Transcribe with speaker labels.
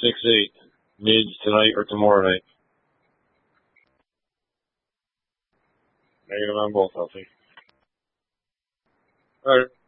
Speaker 1: 6-8. Needs tonight or tomorrow night. Negative on both, healthy. Alright.